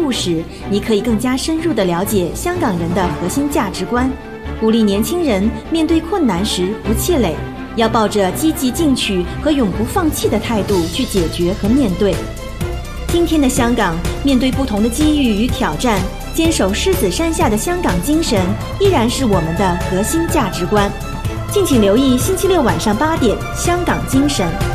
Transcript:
故事，你可以更加深入地了解香港人的核心价值观，鼓励年轻人面对困难时不气馁，要抱着积极进取和永不放弃的态度去解决和面对。今天的香港面对不同的机遇与挑战，坚守狮子山下的香港精神依然是我们的核心价值观。敬请留意星期六晚上8点《香港精神》。